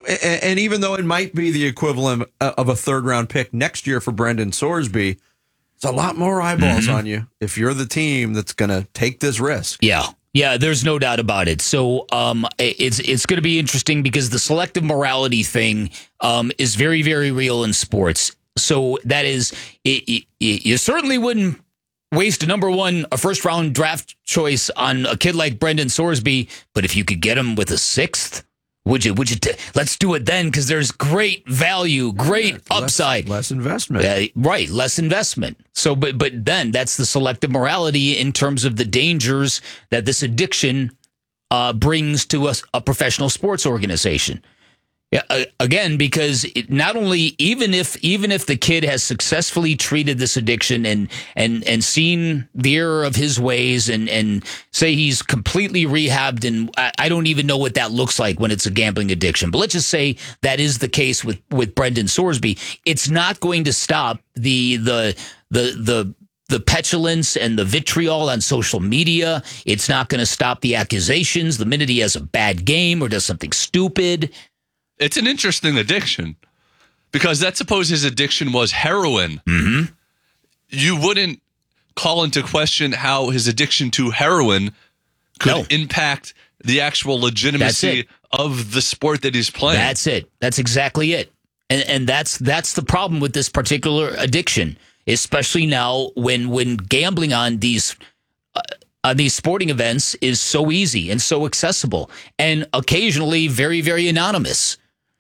and even though it might be the equivalent of a third-round pick next year for Brendan Sorsby, it's a lot more eyeballs on you if you're the team that's going to take this risk. Yeah, there's no doubt about it. So it's going to be interesting because the selective morality thing is very, very real in sports. So that is, you certainly wouldn't waste a first-round draft choice on a kid like Brendan Sorsby, but if you could get him with a sixth, would you? Let's do it then, because there's great value, great upside, less investment, right? Less investment. So, but then that's the selective morality in terms of the dangers that this addiction brings to a professional sports organization. Yeah, again, because not only even if the kid has successfully treated this addiction and seen the error of his ways and say he's completely rehabbed, and I don't even know what that looks like when it's a gambling addiction, but let's just say that is the case with Brendan Sorsby, it's not going to stop the petulance and the vitriol on social media. It's not going to stop the accusations the minute he has a bad game or does something stupid. It's an interesting addiction because let's suppose his addiction was heroin. Mm-hmm. You wouldn't call into question how his addiction to heroin could impact the actual legitimacy of the sport that he's playing. That's it. That's exactly it. And that's the problem with this particular addiction, especially now when gambling on these sporting events is so easy and so accessible and occasionally very, very anonymous.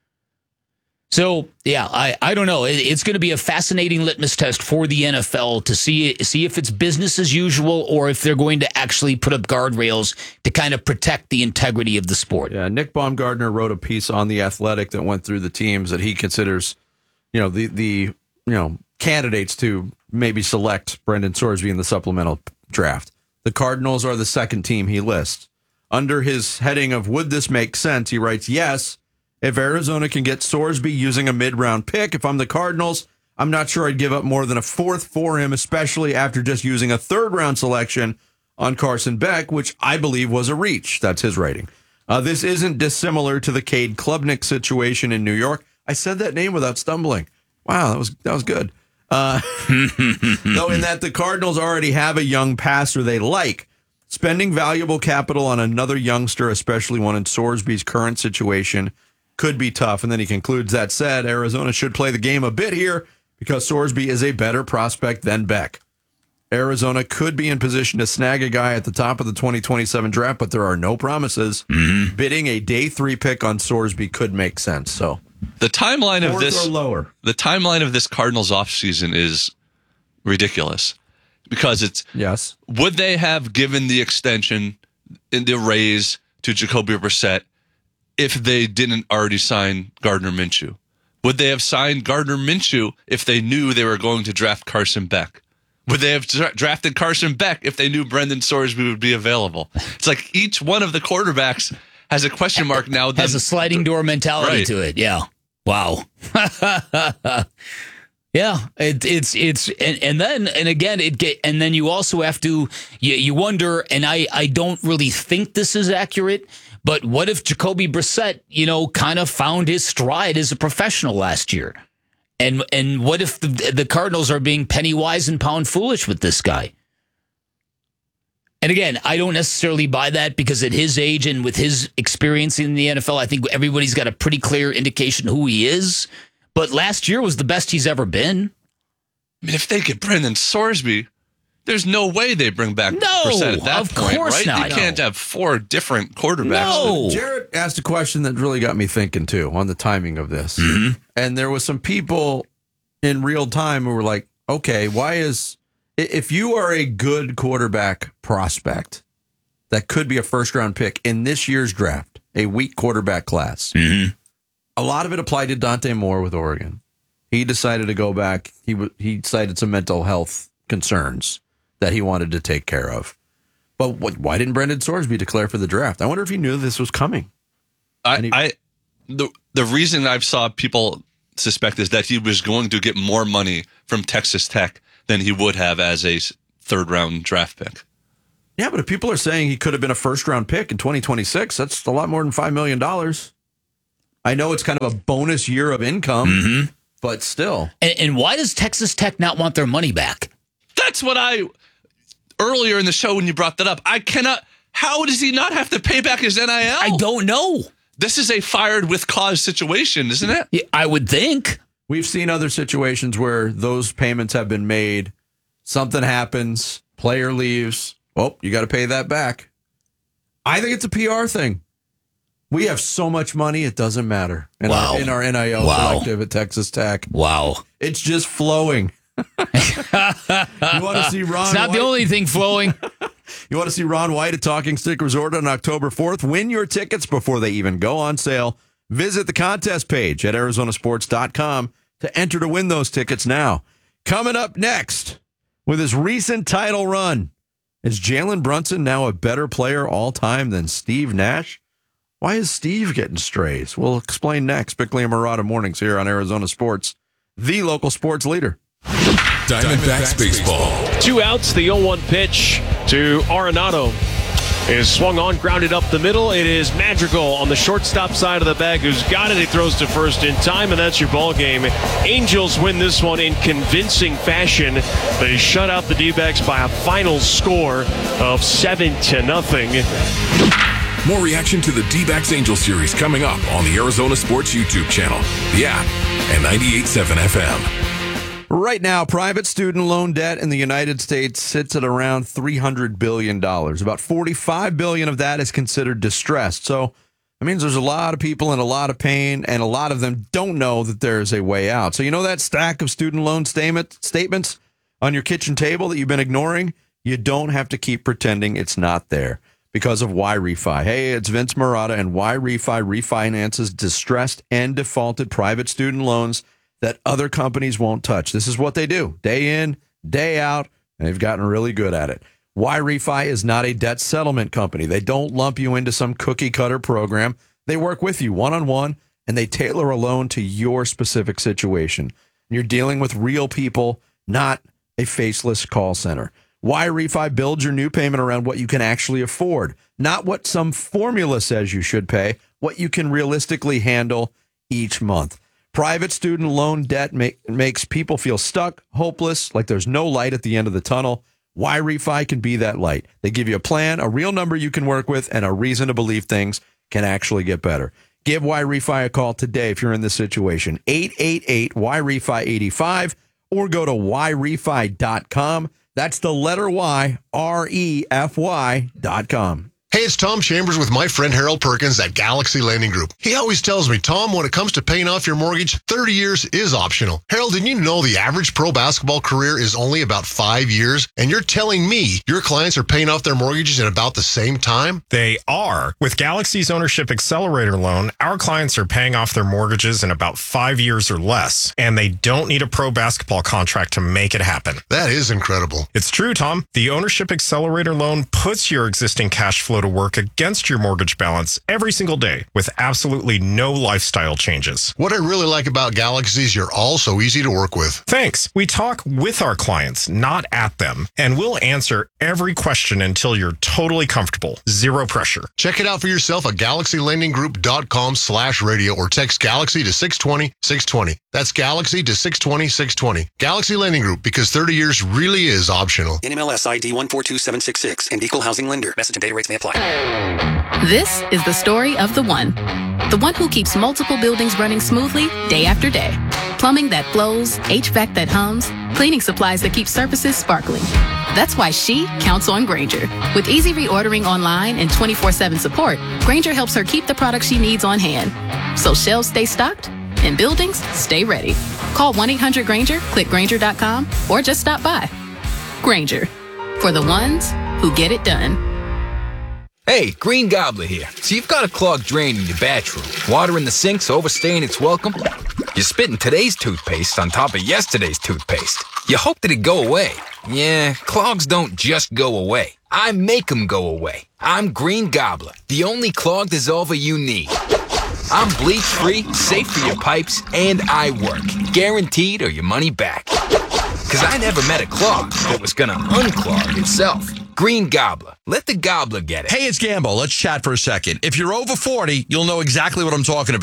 So, yeah, I don't know. It's going to be a fascinating litmus test for the NFL to see if it's business as usual or if they're going to actually put up guardrails to kind of protect the integrity of the sport. Yeah, Nick Baumgardner wrote a piece on The Athletic that went through the teams that he considers, the candidates to maybe select Brendan Sorsby in the supplemental draft. The Cardinals are the second team he lists. Under his heading of would this make sense, he writes, yes, if Arizona can get Sorsby using a mid-round pick, if I'm the Cardinals, I'm not sure I'd give up more than a fourth for him, especially after just using a third-round selection on Carson Beck, which I believe was a reach. That's his rating. This isn't dissimilar to the Cade Klubnik situation in New York. I said that name without stumbling. Wow, that was good. Though in that the Cardinals already have a young passer they like, spending valuable capital on another youngster, especially one in Sorsby's current situation, could be tough. And then he concludes, that said, Arizona should play the game a bit here because Sorsby is a better prospect than Beck. Arizona could be in position to snag a guy at the top of the 2027 draft, but there are no promises. Mm-hmm. Bidding a day 3 pick on Sorsby could make sense. So the timeline of fourth this or lower. The timeline of this Cardinals offseason is ridiculous because it's would they have given the extension in the raise to Jacoby Brissett if they didn't already sign Gardner Minshew? Would they have signed Gardner Minshew if they knew they were going to draft Carson Beck? Would they have drafted Carson Beck if they knew Brendan Sorsby would be available? It's like each one of the quarterbacks has a question mark now. Has a sliding door mentality to it. Yeah. Wow. Yeah. And then you also have to, you wonder, and I don't really think this is accurate, but what if Jacoby Brissett, kind of found his stride as a professional last year? And what if the Cardinals are being penny wise and pound foolish with this guy? And again, I don't necessarily buy that because at his age and with his experience in the NFL, I think everybody's got a pretty clear indication who he is. But last year was the best he's ever been. I mean, if they get Brendan Sorsby, there's no way they bring back Brissett at that point, right? Not. You can't have 4 different quarterbacks. No. Jared asked a question that really got me thinking, too, on the timing of this. Mm-hmm. And there was some people in real time who were like, okay, if you are a good quarterback prospect that could be a first-round pick in this year's draft, a weak quarterback class, mm-hmm. a lot of it applied to Dante Moore with Oregon. He decided to go back. He cited some mental health concerns that he wanted to take care of. But why didn't Brendan Sorsby declare for the draft? I wonder if he knew this was coming. The reason I've saw people suspect is that he was going to get more money from Texas Tech than he would have as a third-round draft pick. Yeah, but if people are saying he could have been a first-round pick in 2026, that's a lot more than $5 million. I know it's kind of a bonus year of income, but still. And why does Texas Tech not want their money back? That's what earlier in the show when you brought that up, how does he not have to pay back his NIL? I don't know. This is a fired with cause situation, isn't it? Yeah, I would think. We've seen other situations where those payments have been made. Something happens, player leaves. Oh, you got to pay that back. I think it's a PR thing. We have so much money, it doesn't matter. In our NIL collective at Texas Tech. Wow. It's just flowing. You want to see Ron It's not White? the only thing flowing. You want to see Ron White at Talking Stick Resort on October 4th? Win your tickets before they even go on sale. Visit the contest page at arizonasports.com to enter to win those tickets now. Coming up next, with his recent title run, is Jalen Brunson now a better player all time than Steve Nash? Why is Steve getting strays? We'll explain next. Bickley and Murata mornings here on Arizona Sports, the local sports leader. Diamondbacks baseball. 2 outs, the 0-1 pitch to Arenado is swung on, grounded up the middle. It is Madrigal on the shortstop side of the bag who's got it. He throws to first in time, and that's your ball game. Angels win this one in convincing fashion. They shut out the D-backs by a final score of 7-0. More reaction to the D-backs Angels series coming up on the Arizona Sports YouTube channel, the app, and 98.7 FM. Right now, private student loan debt in the United States sits at around $300 billion. About $45 billion of that is considered distressed. So that means there's a lot of people in a lot of pain, and a lot of them don't know that there's a way out. So you know that stack of student loan statements on your kitchen table that you've been ignoring? You don't have to keep pretending it's not there because of YRefi. Hey, it's Vince Murata, and YRefi refinances distressed and defaulted private student loans that other companies won't touch. This is what they do day in, day out, and they've gotten really good at it. YRefi is not a debt settlement company. They don't lump you into some cookie cutter program. They work with you one-on-one, and they tailor a loan to your specific situation. You're dealing with real people, not a faceless call center. YRefi builds your new payment around what you can actually afford, not what some formula says you should pay, what you can realistically handle each month. Private student loan debt makes people feel stuck, hopeless, like there's no light at the end of the tunnel. YRefi can be that light. They give you a plan, a real number you can work with, and a reason to believe things can actually get better. Give YRefi a call today if you're in this situation. 888-YRefi-85 or go to YRefi.com. That's the letter Y, REFY.com. Hey, it's Tom Chambers with my friend Harold Perkins at Galaxy Lending Group. He always tells me, Tom, when it comes to paying off your mortgage, 30 years is optional. Harold, did you know the average pro basketball career is only about 5 years? And you're telling me your clients are paying off their mortgages in about the same time? They are. With Galaxy's Ownership Accelerator loan, our clients are paying off their mortgages in about 5 years or less, and they don't need a pro basketball contract to make it happen. That is incredible. It's true, Tom. The Ownership Accelerator loan puts your existing cash flow to work against your mortgage balance every single day with absolutely no lifestyle changes. What I really like about Galaxy is you're all so easy to work with. Thanks. We talk with our clients, not at them, and we'll answer every question until you're totally comfortable. Zero pressure. Check it out for yourself at GalaxyLendingGroup.com/radio or text Galaxy to 620-620. That's Galaxy to 620-620. Galaxy Lending Group, because 30 years really is optional. NMLS ID 142766 and Equal Housing Lender. Message and data rates may apply. This is the story of the one who keeps multiple buildings running smoothly day after day. Plumbing that flows, HVAC that hums, cleaning supplies that keep surfaces sparkling. That's why she counts on Grainger. With easy reordering online and 24/7 support, Grainger helps her keep the products she needs on hand. So shelves stay stocked and buildings stay ready. Call 1-800-GRAINGER, click Grainger.com, or just stop by. Grainger, for the ones who get it done. Hey, Green Gobbler here. So you've got a clogged drain in your bathroom. Water in the sink's overstaying its welcome. You're spitting today's toothpaste on top of yesterday's toothpaste. You hope that it'd go away. Yeah, clogs don't just go away. I make them go away. I'm Green Gobbler, the only clog dissolver you need. I'm bleach-free, safe for your pipes, and I work. Guaranteed or your money back. Because I never met a clog that was gonna unclog itself. Green Gobbler. Let the gobbler get it. Hey, it's Gambo. Let's chat for a second. If you're over 40, you'll know exactly what I'm talking about.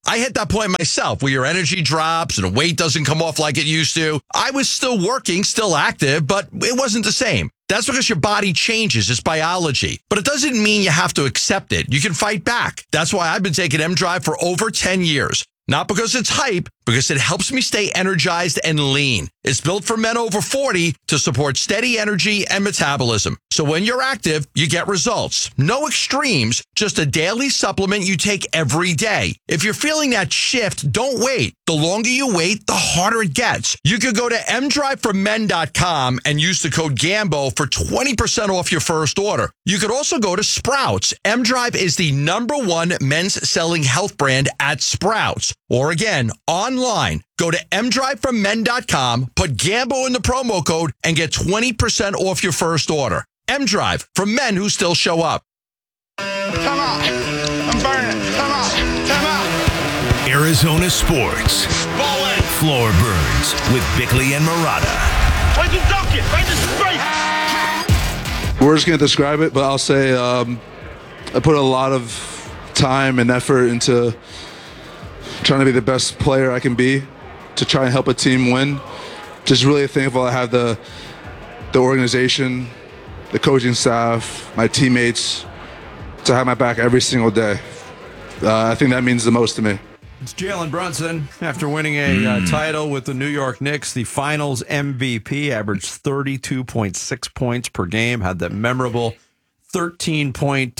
I hit that point myself where your energy drops and the weight doesn't come off like it used to. I was still working, still active, but it wasn't the same. That's because your body changes. It's biology. But it doesn't mean you have to accept it. You can fight back. That's why I've been taking M-Drive for over 10 years. Not because it's hype, because it helps me stay energized and lean. It's built for men over 40 to support steady energy and metabolism. So when you're active, you get results. No extremes, just a daily supplement you take every day. If you're feeling that shift, don't wait. The longer you wait, the harder it gets. You could go to mdriveformen.com and use the code GAMBO for 20% off your first order. You could also go to Sprouts. M-Drive is the #1 men's selling health brand at Sprouts. Or again, online, go to mdriveformen.com, put GAMBO in the promo code, and get 20% off your first order. M-Drive, for men who still show up. Come on. I'm burning. Come on. Come on. Arizona Sports. Floor Burns with Bickley and Murata. Why'd you dunk it? Right in the straight. We're just going to describe it, but I'll say I put a lot of time and effort into trying to be the best player I can be, to try and help a team win. Just really thankful I have the organization, the coaching staff, my teammates to have my back every single day. I think that means the most to me. It's Jalen Brunson after winning a title with the New York Knicks, the Finals MVP, averaged 32.6 points per game, had that memorable 13-point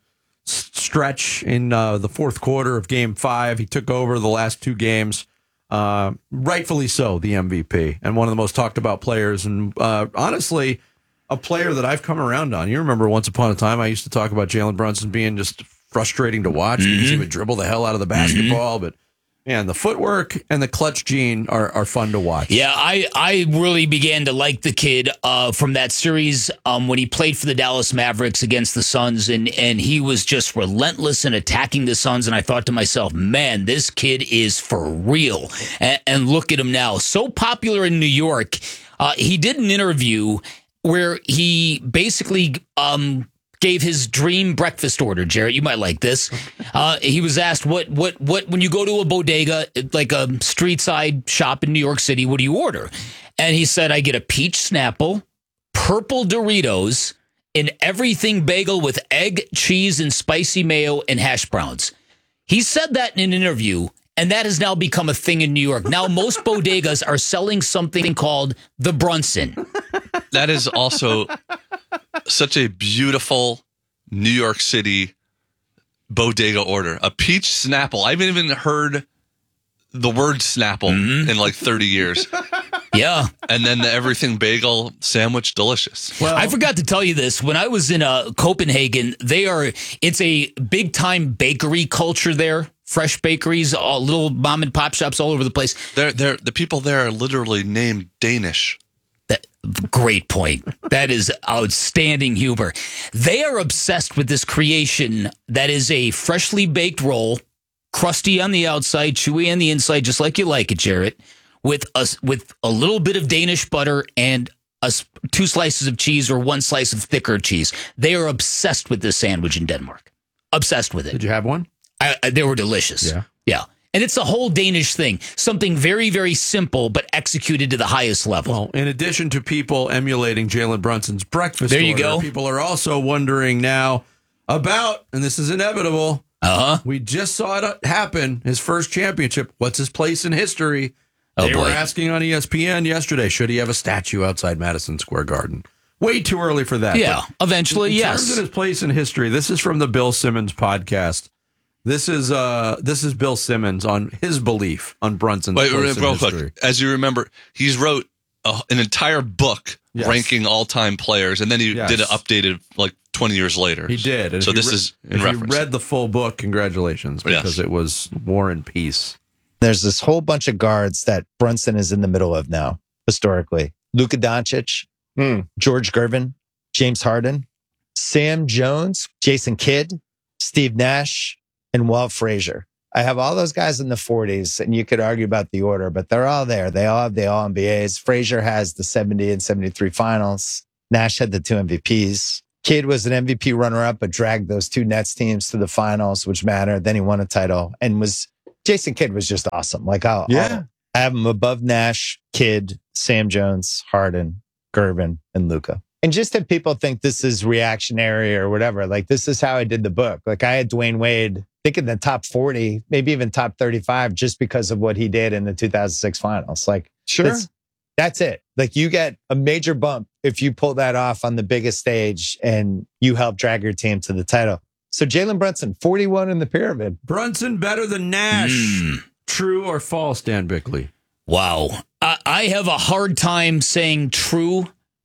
stretch in the fourth quarter of Game 5. He took over the last two games. Rightfully so, the MVP, and one of the most talked about players. And honestly, a player that I've come around on. You remember once upon a time, I used to talk about Jalen Brunson being just frustrating to watch because he would dribble the hell out of the basketball. But man, the footwork and the clutch gene are fun to watch. Yeah, I really began to like the kid from that series when he played for the Dallas Mavericks against the Suns, and he was just relentless in attacking the Suns. And I thought to myself, man, this kid is for real. And look at him now. So popular in New York. He did an interview where he basically gave his dream breakfast order. Jarrett, you might like this. He was asked, what when you go to a bodega, like a street side shop in New York City, what do you order? And he said, I get a peach Snapple, purple Doritos, an everything bagel with egg, cheese, and spicy mayo and hash browns. He said that in an interview, and that has now become a thing in New York. Now most bodegas are selling something called the Brunson. That is also such a beautiful New York City bodega order. A peach Snapple. I haven't even heard the word Snapple in like 30 years. Yeah. And then the everything bagel sandwich, delicious. Well, I forgot to tell you this. When I was in Copenhagen, it's a big time bakery culture there. Fresh bakeries, all little mom and pop shops all over the place. The people there are literally named Danish. Great point. That is outstanding humor. They are obsessed with this creation that is a freshly baked roll, crusty on the outside, chewy on the inside, just like you like it, Jarrett, with a little bit of Danish butter and 2 slices of cheese or 1 slice of thicker cheese. They are obsessed with this sandwich in Denmark. Obsessed with it. Did you have one? They were delicious. Yeah. And it's a whole Danish thing. Something very, very simple, but executed to the highest level. Well, in addition to people emulating Jalen Brunson's breakfast there you order, go. People are also wondering now about, and this is inevitable, we just saw it happen, his first championship. What's his place in history? They were asking on ESPN yesterday, should he have a statue outside Madison Square Garden? Way too early for that. Yeah, but eventually, in terms of his place in history, this is from the Bill Simmons podcast. This is Bill Simmons on his belief on Brunson's place in history. Quick. As you remember, he's wrote an entire book ranking all-time players, and then he did it updated like 20 years later. He did. And so this is in reference. If you read the full book, congratulations, because it was War and Peace. There's this whole bunch of guards that Brunson is in the middle of now, historically. Luka Doncic, George Gervin, James Harden, Sam Jones, Jason Kidd, Steve Nash, and Walt Frazier. I have all those guys in the 40s, and you could argue about the order, but they're all there. They all have the All-NBAs. Frazier has the 70 and 73 finals. Nash had the 2 MVPs. Kidd was an MVP runner-up, but dragged those 2 Nets teams to the finals, which mattered. Then he won a title and was Jason Kidd was just awesome. Like, I'll have him above Nash, Kidd, Sam Jones, Harden, Gervin, and Luka. And just if people think this is reactionary or whatever, like, this is how I did the book. Like, I had Dwayne Wade, I think in the top 40, maybe even top 35, just because of what he did in the 2006 finals. Like, sure. That's it. Like, you get a major bump if you pull that off on the biggest stage and you help drag your team to the title. So Jalen Brunson, 41 in the pyramid. Brunson better than Nash. True or false, Dan Bickley? Wow. I have a hard time saying true.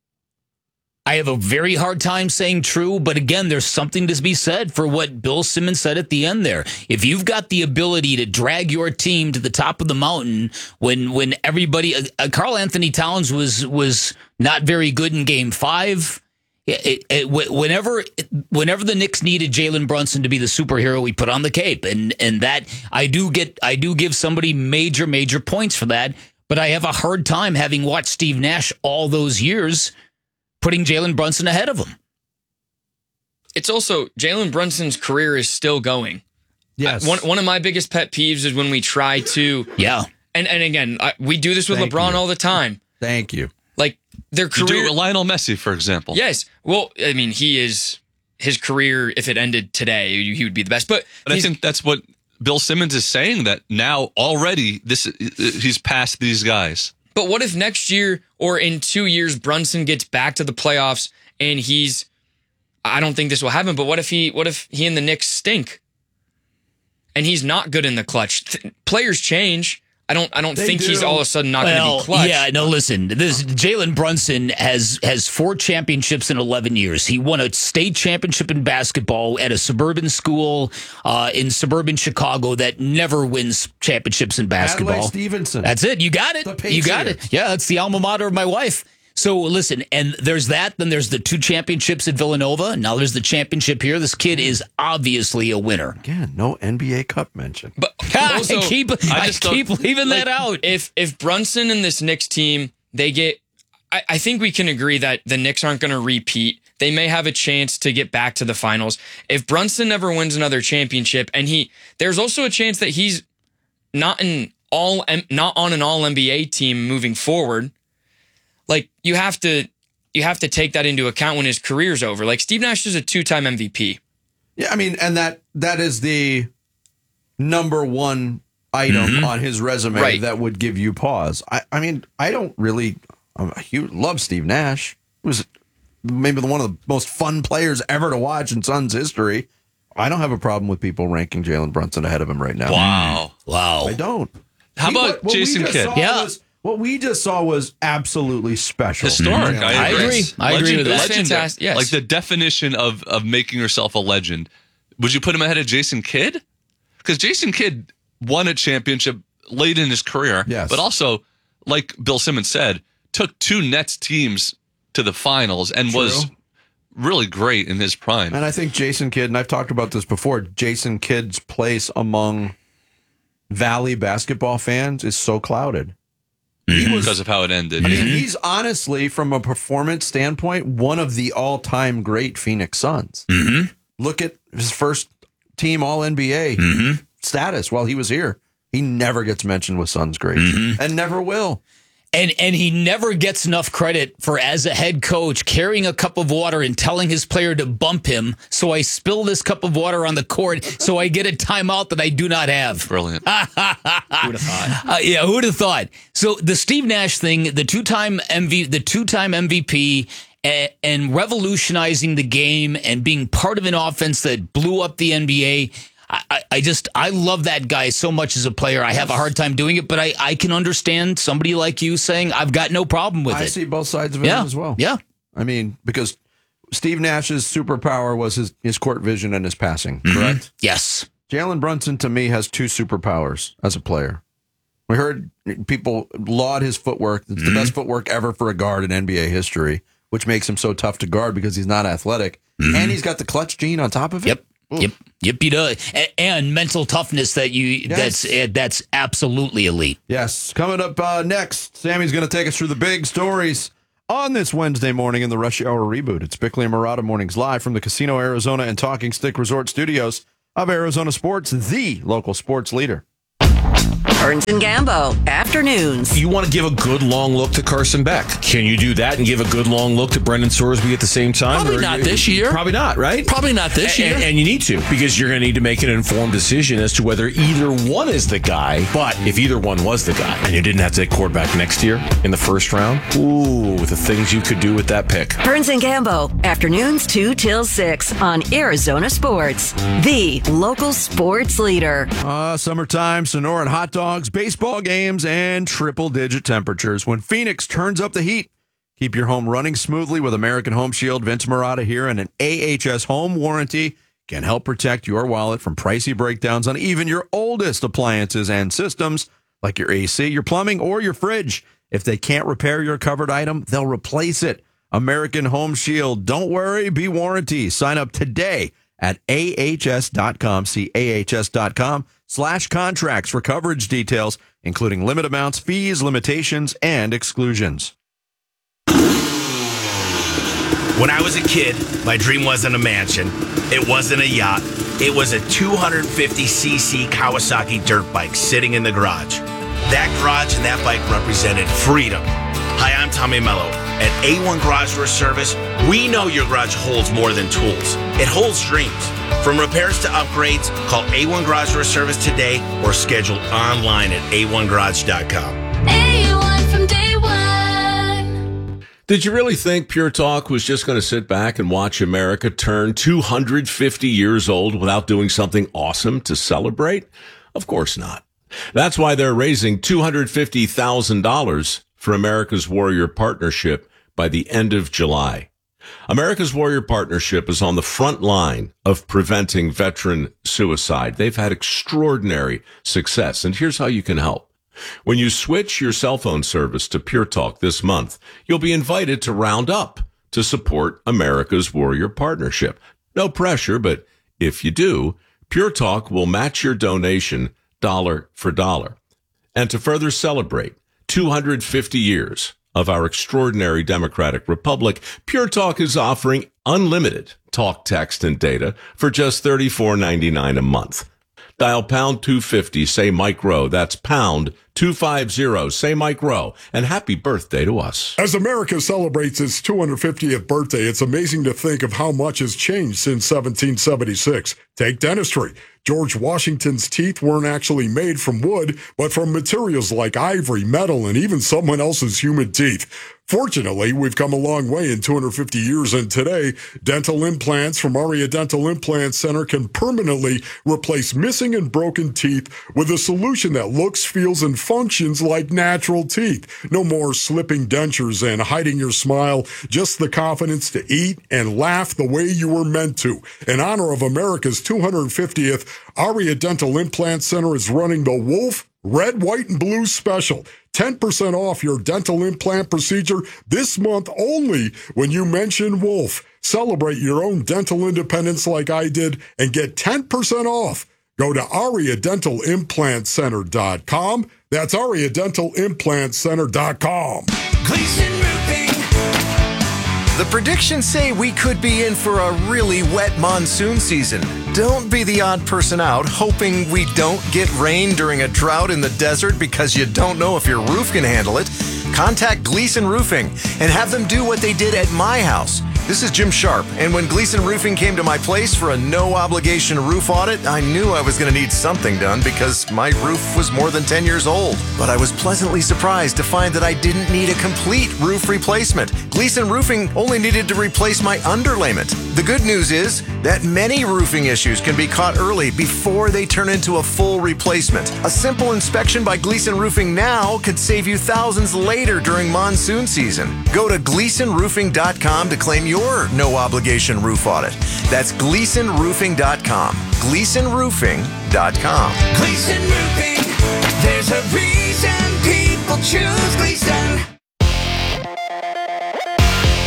I have a very hard time saying true, but again, there's something to be said for what Bill Simmons said at the end there. If you've got the ability to drag your team to the top of the mountain when everybody, Karl Anthony Towns was not very good in Game 5. Whenever the Knicks needed Jalen Brunson to be the superhero, we put on the cape, and that I do give somebody major points for that. But I have a hard time, having watched Steve Nash all those years, putting Jalen Brunson ahead of him. It's also, Jalen Brunson's career is still going. Yes. One of my biggest pet peeves is when we try to... Yeah. And again, we do this with LeBron all the time. Thank you. Like, their career... You do it with Lionel Messi, for example. Yes. Well, I mean, his career, if it ended today, he would be the best. But I think that's what Bill Simmons is saying, that now already he's past these guys. But what if next year or in 2 years, Brunson gets back to the playoffs and I don't think this will happen, but what if he and the Knicks stink and he's not good in the clutch? Players change. I don't think he's all of a sudden not going to be clutch. Yeah, no, listen. Jalen Brunson has 4 championships in 11 years. He won a state championship in basketball at a suburban school in suburban Chicago that never wins championships in basketball. Adlai Stevenson. That's it. You got it. You got it. Yeah, that's the alma mater of my wife. So listen, and there's that. Then there's the 2 championships at Villanova. Now there's the championship here. This kid is obviously a winner. Again, no NBA Cup mention. But also, I keep leaving that out. If Brunson and this Knicks team, they get, I think we can agree that the Knicks aren't going to repeat. They may have a chance to get back to the finals. If Brunson never wins another championship, and there's also a chance that he's not on an all NBA team moving forward. Like, you have to take that into account when his career's over. Like, Steve Nash is a 2-time MVP. Yeah, I mean, and that is the number one item on his resume that would give you pause. I mean, I don't really love Steve Nash. He was maybe one of the most fun players ever to watch in Suns history. I don't have a problem with people ranking Jalen Brunson ahead of him right now. Wow. I don't. How about Jason Kidd? What we just saw was absolutely special. Historic. I agree. I agree with that. That's fantastic. Yes. Like, the definition of making yourself a legend. Would you put him ahead of Jason Kidd? Because Jason Kidd won a championship late in his career. Yes. But also, like Bill Simmons said, took 2 Nets teams to the finals and was really great in his prime. And I think Jason Kidd, and I've talked about this before, Jason Kidd's place among Valley basketball fans is so clouded. Because of how it ended. I mean, he's honestly, from a performance standpoint, one of the all-time great Phoenix Suns. Look at his first team All-NBA status while he was here. He never gets mentioned with Suns greats and never will. And he never gets enough credit for, as a head coach, carrying a cup of water and telling his player to bump him. So I spill this cup of water on the court, so I get a timeout that I do not have. Brilliant. Who'd have thought? Yeah, who'd have thought? So the Steve Nash thing, the two-time MVP, and revolutionizing the game and being part of an offense that blew up the NBA. I love that guy so much as a player. I have a hard time doing it, but I can understand somebody like you saying, I've got no problem with it. I see both sides of it as well. Yeah. I mean, because Steve Nash's superpower was his court vision and his passing, correct? Yes. Jalen Brunson, to me, has 2 superpowers as a player. We heard people laud his footwork. It's the best footwork ever for a guard in NBA history, which makes him so tough to guard because he's not athletic. And he's got the clutch gene on top of it. Yep, he does. And mental toughness that's absolutely elite. Yes. Coming up next, Sammy's going to take us through the big stories on this Wednesday morning in the Rush Hour Reboot. It's Bickley and Murata Mornings live from the Casino Arizona and Talking Stick Resort Studios of Arizona Sports, the local sports leader. Burns and Gambo, afternoons. You want to give a good long look to Carson Beck. Can you do that and give a good long look to Brendan Sorsby at the same time? Probably not this year. Probably not, right? Probably not this year. And you need to, because you're going to need to make an informed decision as to whether either one is the guy. But if either one was the guy and you didn't have to take quarterback next year in the first round, ooh, the things you could do with that pick. Burns and Gambo, afternoons 2 till 6 on Arizona Sports, the local sports leader. Summertime, Sonoran hot dogs, baseball games, and triple-digit temperatures. When Phoenix turns up the heat, keep your home running smoothly with American Home Shield. Vince Marotta here, and an AHS home warranty can help protect your wallet from pricey breakdowns on even your oldest appliances and systems, like your AC, your plumbing, or your fridge. If they can't repair your covered item, they'll replace it. American Home Shield. Don't worry, be warranty. Sign up today at ahs.com. See ahs.com/contracts for coverage details, including limit amounts, fees, limitations, and exclusions. When I was a kid, my dream wasn't a mansion. It wasn't a yacht. It was a 250cc Kawasaki dirt bike sitting in the garage. That garage and that bike represented freedom. Hi, I'm Tommy Mello. At A1 Garage Door Service, we know your garage holds more than tools. It holds dreams. From repairs to upgrades, call A1 Garage Door Service today or schedule online at a1garage.com. A1 from day one. Did you really think Pure Talk was just going to sit back and watch America turn 250 years old without doing something awesome to celebrate? Of course not. That's why they're raising $250,000 for America's Warrior Partnership by the end of July. America's Warrior Partnership is on the front line of preventing veteran suicide. They've had extraordinary success, and here's how you can help. When you switch your cell phone service to Pure Talk this month, you'll be invited to round up to support America's Warrior Partnership. No pressure, but if you do, Pure Talk will match your donation dollar for dollar. And to further celebrate 250 years of our extraordinary democratic republic, Pure Talk is offering unlimited talk, text, and data for just $34.99 a month. Dial pound 250, say Mike Rowe. That's pound 250, say Mike Rowe. And happy birthday to us. As America celebrates its 250th birthday, it's amazing to think of how much has changed since 1776. Take dentistry. George Washington's teeth weren't actually made from wood, but from materials like ivory, metal, and even someone else's human teeth. Fortunately, we've come a long way in 250 years, and today, dental implants from Aria Dental Implant Center can permanently replace missing and broken teeth with a solution that looks, feels, and functions like natural teeth. No more slipping dentures and hiding your smile, just the confidence to eat and laugh the way you were meant to. In honor of America's 250th, Aria Dental Implant Center is running the Wolf Red, White, and Blue special. 10% off your dental implant procedure this month only when you mention Wolf. Celebrate your own dental independence like I did and get 10% off. Go to AriaDentalImplantCenter.com. That's AriaDentalImplantCenter.com. Gleason Roofing. The predictions say we could be in for a really wet monsoon season. Don't be the odd person out hoping we don't get rain during a drought in the desert because you don't know if your roof can handle it. Contact Gleason Roofing and have them do what they did at my house. This is Jim Sharp, and when Gleason Roofing came to my place for a no-obligation roof audit, I knew I was going to need something done because my roof was more than 10 years old. But I was pleasantly surprised to find that I didn't need a complete roof replacement. Gleason Roofing only needed to replace my underlayment. The good news is that many roofing issues can be caught early before they turn into a full replacement. A simple inspection by Gleason Roofing now could save you thousands later during monsoon season. Go to GleasonRoofing.com to claim your no-obligation roof audit. That's GleasonRoofing.com. GleasonRoofing.com. Gleason Roofing. There's a reason people choose Gleason. I'm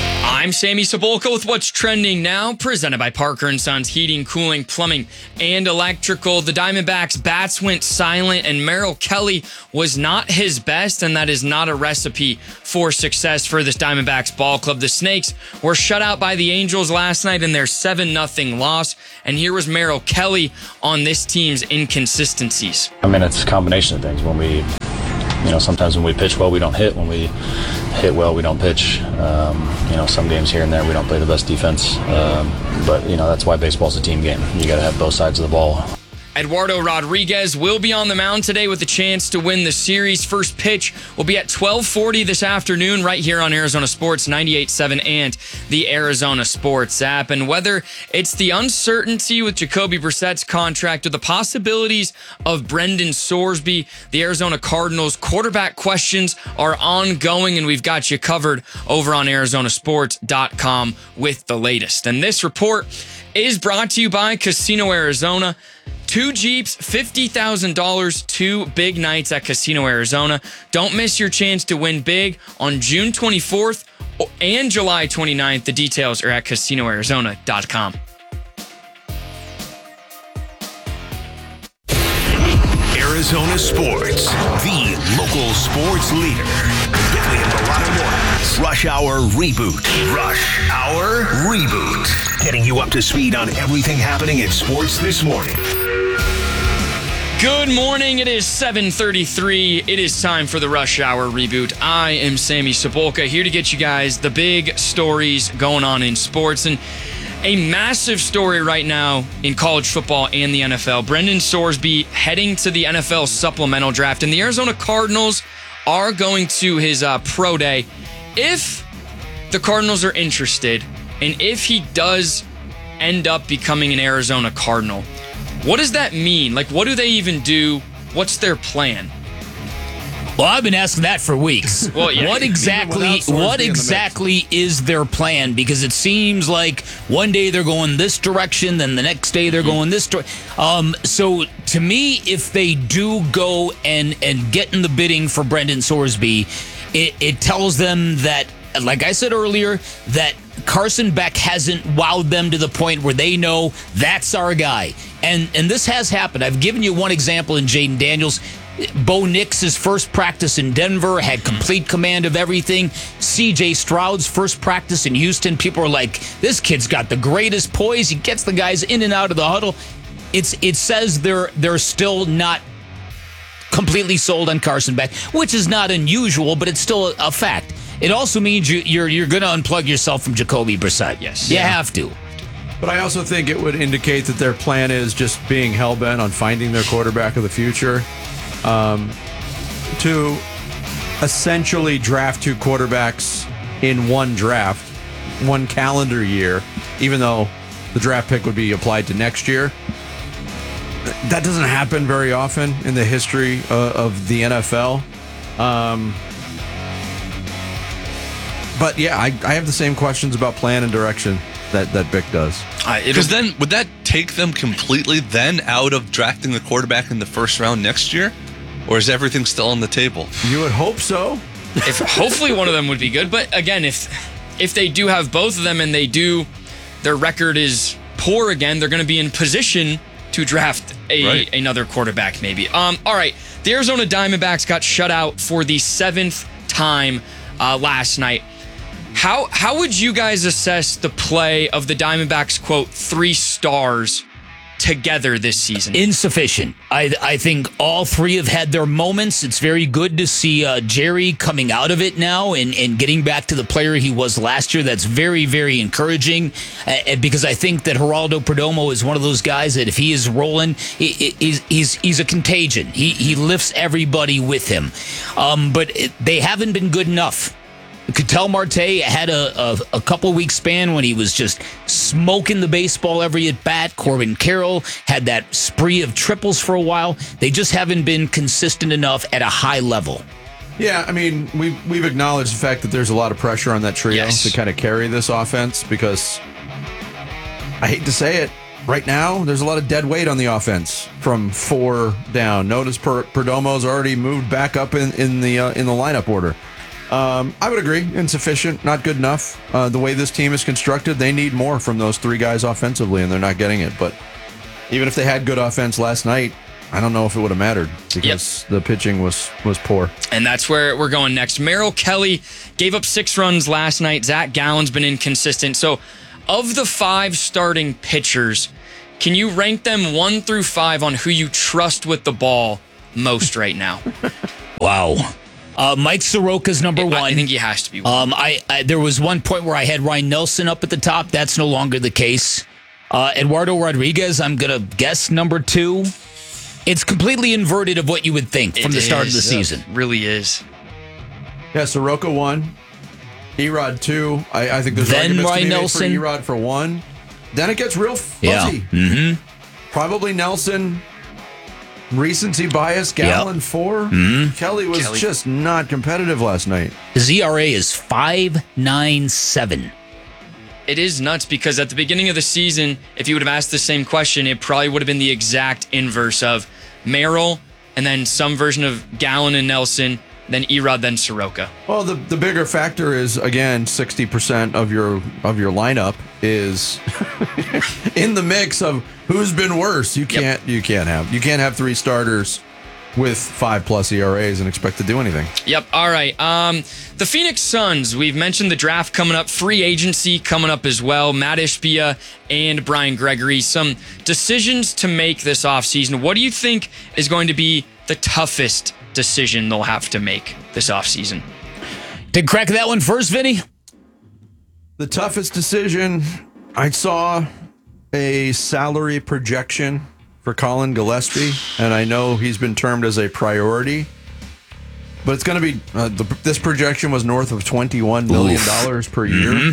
I'm Sammy Cebulka with what's trending now, presented by Parker & Sons Heating, Cooling, Plumbing, and Electrical. The Diamondbacks' bats went silent, and Merrill Kelly was not his best, and that is not a recipe for success for this Diamondbacks ball club. The Snakes were shut out by the Angels last night in their 7-0 loss, and here was Merrill Kelly on this team's inconsistencies. I mean, it's a combination of things. When we, sometimes when we pitch well, we don't hit. When we hit well, we don't pitch. Some games here and there, we don't play the best defense. But that's why baseball's a team game. You got to have both sides of the ball. Eduardo Rodriguez will be on the mound today with a chance to win the series. First pitch will be at 12:40 this afternoon right here on Arizona Sports 98.7 and the Arizona Sports app. And whether it's the uncertainty with Jacoby Brissett's contract or the possibilities of Brendan Sorsby, the Arizona Cardinals quarterback questions are ongoing, and we've got you covered over on ArizonaSports.com with the latest. And this report is brought to you by Casino Arizona. 2 Jeeps, $50,000, 2 big nights at Casino Arizona. Don't miss your chance to win big on June 24th and July 29th. The details are at CasinoArizona.com. Arizona Sports, the local sports leader. Bentley and Bellotto Mornings. Rush Hour Reboot. Rush Hour Reboot. Getting you up to speed on everything happening in sports this morning. Good morning. It is 7:33. It is time for the Rush Hour Reboot. I am Sammy Cebulka, here to get you guys the big stories going on in sports. And a massive story right now in college football and the NFL. Brendan Sorsby heading to the NFL supplemental draft, and the Arizona Cardinals are going to his pro day. If the Cardinals are interested, and if he does end up becoming an Arizona Cardinal, what does that mean? Like, what do they even do? What's their plan? Well, I've been asking that for weeks. Well, yeah. What exactly is their plan? Because it seems like one day they're going this direction, then the next day they're going this direction. So to me, if they do go and get in the bidding for Brendan Sorsby, it tells them that, like I said earlier, that Carson Beck hasn't wowed them to the point where they know that's our guy. And this has happened. I've given you one example in Jaden Daniels. Bo Nix's first practice in Denver had complete command of everything. CJ Stroud's first practice in Houston, people are like, this kid's got the greatest poise. He gets the guys in and out of the huddle. It says they're still not completely sold on Carson Beck, which is not unusual, but it's still a fact. It also means you're going to unplug yourself from Jacoby Brissett. Yes. You have to. But I also think it would indicate that their plan is just being hell-bent on finding their quarterback of the future. To essentially draft 2 quarterbacks in one draft, one calendar year, even though the draft pick would be applied to next year. That doesn't happen very often in the history of the NFL. But yeah, I have the same questions about plan and direction that Vic does. Because then, would that take them completely then out of drafting the quarterback in the first round next year? Or is everything still on the table? You would hope so. If hopefully one of them would be good. But again, if they do have both of them and their record is poor again, they're going to be in position to draft another quarterback maybe. All right, the Arizona Diamondbacks got shut out for the 7th time last night. How would you guys assess the play of the Diamondbacks, quote, 3 stars together this season? Insufficient. I think all 3 have had their moments. It's very good to see Jerry coming out of it now and getting back to the player he was last year. That's very, very encouraging because I think that Geraldo Perdomo is one of those guys that if he is rolling, he's a contagion. He lifts everybody with him. But they haven't been good enough. Ketel Marte had a couple week span when he was just smoking the baseball every at bat. Corbin Carroll had that spree of triples for a while. They just haven't been consistent enough at a high level. Yeah, I mean, we've acknowledged the fact that there's a lot of pressure on that trio to kind of carry this offense because I hate to say it, right now there's a lot of dead weight on the offense from 4 down. Notice Perdomo's already moved back up in the lineup order. I would agree. Insufficient, not good enough. The way this team is constructed, they need more from those three guys offensively, and they're not getting it. But even if they had good offense last night, I don't know if it would have mattered because the pitching was poor. And that's where we're going next. Merrill Kelly gave up 6 runs last night. Zach Gallen's been inconsistent. So of the 5 starting pitchers, can you rank them 1 through 5 on who you trust with the ball most right now? Wow. Mike Soroka's number 1. I think he has to be one. There was one point where I had Ryan Nelson up at the top. That's no longer the case. Eduardo Rodriguez, I'm going to guess number 2. It's completely inverted of what you would think from the start of the season. It really is. Yeah, Soroka 1. Erod 2. I think there's then arguments Ryan to be made Nelson. for Erod for 1. Then it gets real fuzzy. Yeah. Mm-hmm. Probably Nelson. Recency bias, Gallen 4. Mhm. Kelly was just not competitive last night. His ERA is 5.97. It is nuts because at the beginning of the season, if you would have asked the same question, it probably would have been the exact inverse of Merrill and then some version of Gallen and Nelson, then Erod, then Soroka. Well, the bigger factor is, again, 60% of your lineup is in the mix of who's been worse. You can't have 3 starters with 5+ ERAs and expect to do anything. Yep. All right. The Phoenix Suns, we've mentioned the draft coming up, free agency coming up as well. Matt Ishbia and Brian Gregory. Some decisions to make this offseason. What do you think is going to be the toughest decision they'll have to make this offseason? Did crack that one first, Vinny? The toughest decision, I saw a salary projection for Colin Gillespie, and I know he's been termed as a priority, but it's going to be this projection was north of $21 million per year.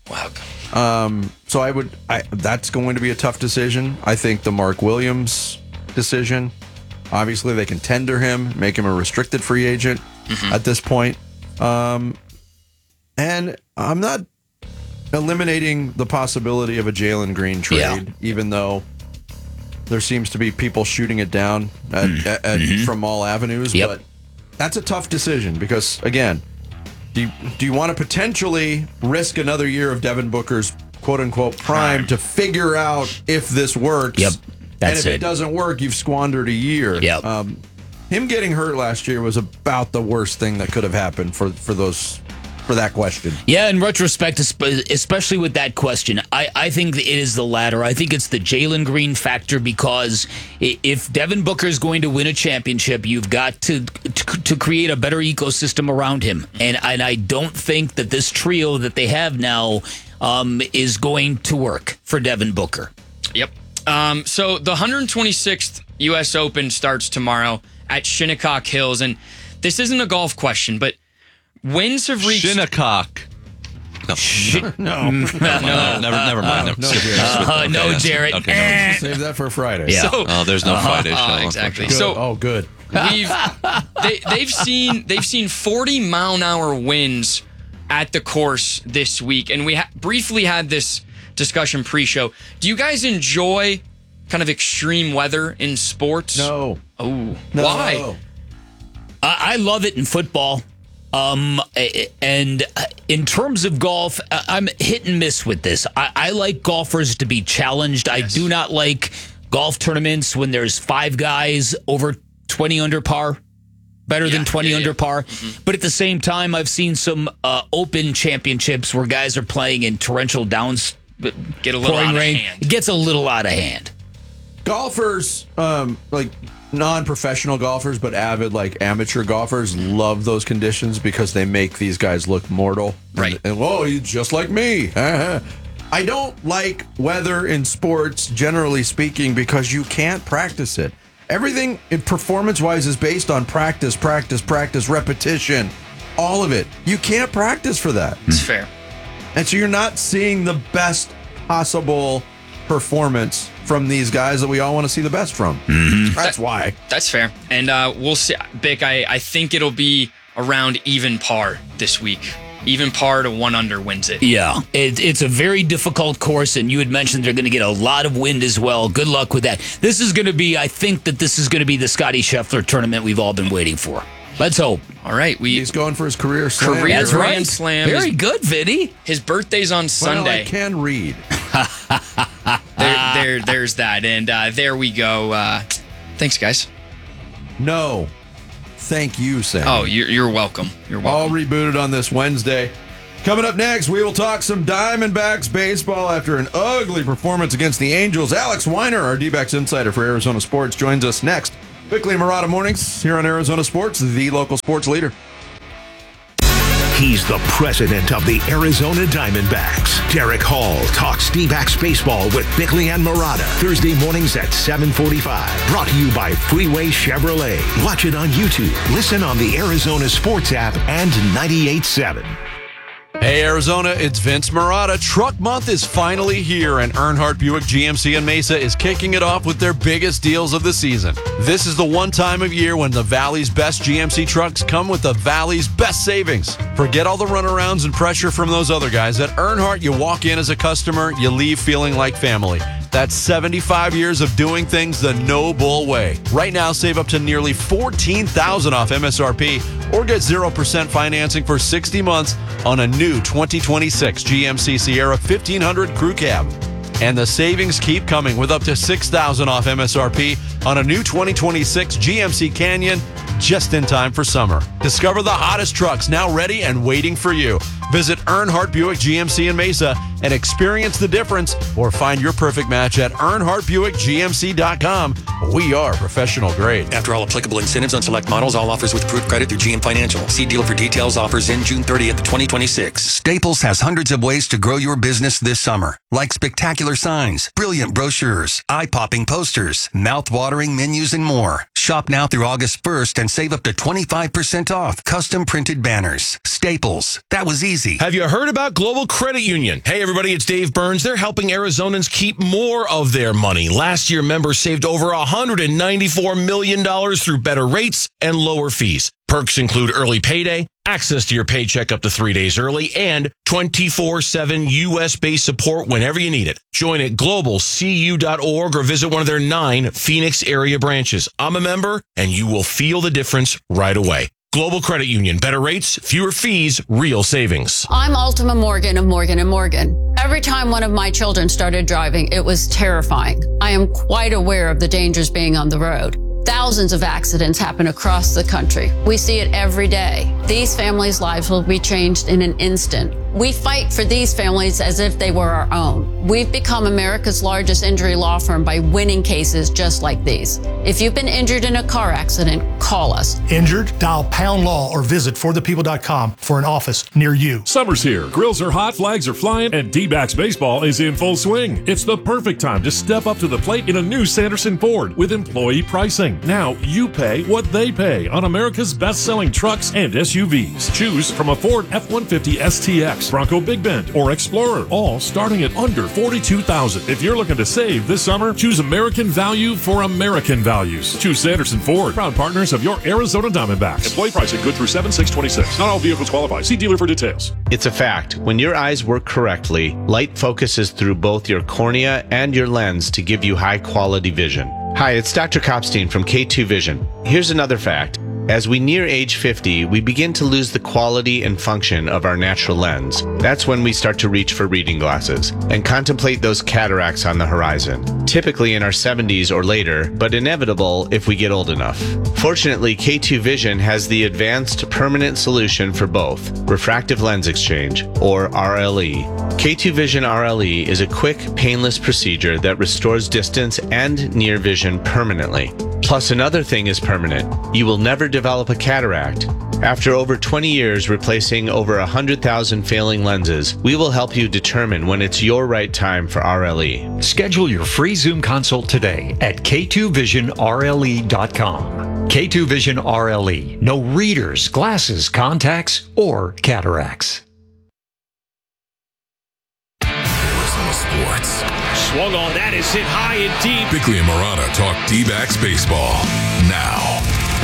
Wow. So that's going to be a tough decision. I think the Mark Williams decision, obviously they can tender him, make him a restricted free agent at this point. And I'm not eliminating the possibility of a Jalen Green trade, even though there seems to be people shooting it down from all avenues. Yep. But that's a tough decision because, again, do you want to potentially risk another year of Devin Booker's quote-unquote prime to figure out if this works? Yep, that's and if it doesn't work, you've squandered a year. Yep. Him getting hurt last year was about the worst thing that could have happened for that question. Yeah, in retrospect, especially with that question, I think it is the latter. I think it's the Jalen Green factor because if Devin Booker is going to win a championship, you've got to create a better ecosystem around him. And I don't think that this trio that they have now is going to work for Devin Booker. Yep. So the 126th U.S. Open starts tomorrow at Shinnecock Hills. And this isn't a golf question, but winds have reached... Shinnecock. No. Never mind. No, Jared. Okay, Save that for Friday. Yeah. So, there's no Friday show. Exactly. Good. So they've seen 40 mile an hour winds at the course this week, and we briefly had this discussion pre-show. Do you guys enjoy kind of extreme weather in sports? No. Oh, no. Why? I love it in football. And in terms of golf, I'm hit and miss with this. I like golfers to be challenged. Yes. I do not like golf tournaments when there's 5 guys over 20 under par, better than 20 under par. Mm-hmm. But at the same time, I've seen some open championships where guys are playing in torrential downs, get a little out of hand. It gets a little out of hand. Golfers, like non-professional golfers, but avid like amateur golfers, love those conditions because they make these guys look mortal. Right. And whoa, he's just like me. I don't like weather in sports, generally speaking, because you can't practice it. Everything performance-wise is based on practice, repetition, all of it. You can't practice for that. It's fair. And so you're not seeing the best possible performance from these guys that we all want to see the best from. Mm-hmm. That's why. That's fair. And we'll see. Bick, I think it'll be around even par this week. Even par to 1 under wins it. Yeah, it's a very difficult course, and you had mentioned they're going to get a lot of wind as well. Good luck with that. I think that this is going to be the Scottie Scheffler tournament we've all been waiting for. Let's hope. All right, he's going for his career slam. That's Grand Slam. Very good, Vinny. His birthday's on Sunday. Well, I can read. There's that, and there we go. Thanks, guys. No, thank you, Sam. Oh, you're welcome. You're welcome. All rebooted on this Wednesday. Coming up next, we will talk some Diamondbacks baseball after an ugly performance against the Angels. Alex Weiner, our D-backs insider for Arizona Sports, joins us next. Bickley and Murata mornings here on Arizona Sports, the local sports leader. He's the president of the Arizona Diamondbacks. Derek Hall talks D-backs baseball with Bickley and Murata. Thursday mornings at 7:45. Brought to you by Freeway Chevrolet. Watch it on YouTube. Listen on the Arizona Sports app and 98.7. Hey, Arizona, it's Vince Murata. Truck Month is finally here, and Earnhardt Buick GMC in Mesa is kicking it off with their biggest deals of the season. This is the one time of year when the Valley's best GMC trucks come with the Valley's best savings. Forget all the runarounds and pressure from those other guys. At Earnhardt, you walk in as a customer, you leave feeling like family. That's 75 years of doing things the no-bull way. Right now, save up to nearly $14,000 off MSRP or get 0% financing for 60 months on a new 2026 GMC Sierra 1500 Crew Cab. And the savings keep coming with up to $6,000 off MSRP on a new 2026 GMC Canyon just in time for summer. Discover the hottest trucks now ready and waiting for you. Visit Earnhardt Buick GMC in Mesa and experience the difference, or find your perfect match at EarnhardtBuickGMC.com. We are professional grade. After all applicable incentives on select models, all offers with approved credit through GM Financial. See dealer for details. Offers in June 30th, 2026. Staples has hundreds of ways to grow your business this summer, like spectacular signs, brilliant brochures, eye-popping posters, mouth-watering menus, and more. Shop now through August 1st and save up to 25% off custom printed banners. Staples. That was easy. Have you heard about Global Credit Union? Hey, everybody, it's Dave Burns. They're helping Arizonans keep more of their money. Last year, members saved over $194 million through better rates and lower fees. Perks include early payday, access to your paycheck up to 3 days early, and 24/7 U.S.-based support whenever you need it. Join at globalcu.org or visit one of their 9 Phoenix area branches. I'm a member, and you will feel the difference right away. Global Credit Union. Better rates, fewer fees, real savings. I'm Ultima Morgan of Morgan & Morgan. Every time one of my children started driving, it was terrifying. I am quite aware of the dangers being on the road. Thousands of accidents happen across the country. We see it every day. These families' lives will be changed in an instant. We fight for these families as if they were our own. We've become America's largest injury law firm by winning cases just like these. If you've been injured in a car accident, call us. Injured? Dial pound law or visit forthepeople.com for an office near you. Summer's here. Grills are hot, flags are flying, and D-backs baseball is in full swing. It's the perfect time to step up to the plate in a new Sanderson Ford with employee pricing. Now you pay what they pay on America's best-selling trucks and SUVs. Choose from a Ford F-150 STX, Bronco Big Bend, or Explorer, all starting at under $42,000. If you're looking to save this summer, choose American value for American values. Choose Sanderson Ford, proud partners of your Arizona Diamondbacks. Employee pricing good through 7/6/26. Not all vehicles qualify. See dealer for details. It's a fact. When your eyes work correctly, light focuses through both your cornea and your lens to give you high-quality vision. Hi, it's Dr. Kopstein from K2 Vision. Here's another fact. As we near age 50, we begin to lose the quality and function of our natural lens. That's when we start to reach for reading glasses and contemplate those cataracts on the horizon. Typically in our 70s or later, but inevitable if we get old enough. Fortunately, K2 Vision has the advanced permanent solution for both, refractive lens exchange, or RLE. K2 Vision RLE is a quick, painless procedure that restores distance and near vision permanently. Plus, another thing is permanent. You will never develop a cataract. After over 20 years replacing over 100,000 failing lenses, we will help you determine when it's your right time for RLE. Schedule your free Zoom consult today at K2VisionRLE.com. K2 Vision RLE. No readers, glasses, contacts, or cataracts. Sports. Swung on, that is hit high and deep. Bickley and Murata talk D-backs baseball now.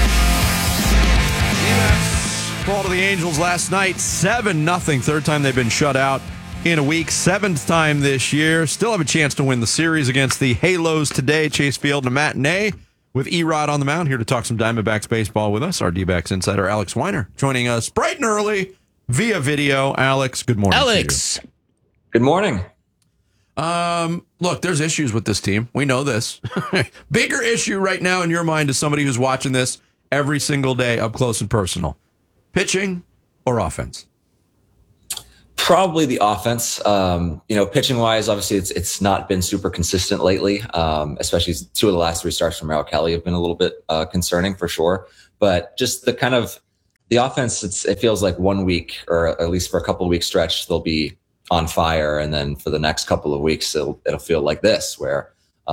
Fall to the Angels last night, 7-0. Third time they've been shut out in a week. 7th time this year. Still have a chance to win the series against the Halos today. Chase Field in a matinee with Erod on the mound, here to talk some Diamondbacks baseball with us. Our D-backs insider, Alex Weiner, joining us bright and early via video. Alex, good morning. Alex. Good morning. Look, there's issues with this team. We know this. Bigger issue right now in your mind as somebody who's watching this every single day up close and personal. Pitching or offense? Probably the offense. Pitching wise, obviously it's not been super consistent lately. Especially 2 of the last 3 starts from Merrill Kelly have been a little bit concerning for sure. But just the offense, it feels like 1 week, or at least for a couple of weeks stretch, they'll be on fire, and then for the next couple of weeks, it'll feel like this, where